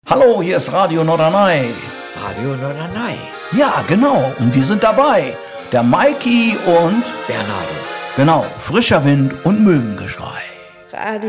Hallo, hier ist Radio Norderney. Radio Norderney. Ja, genau. Und wir sind dabei. Der Maiki und Bernardo. Genau, frischer Wind und Möwengeschrei. Radio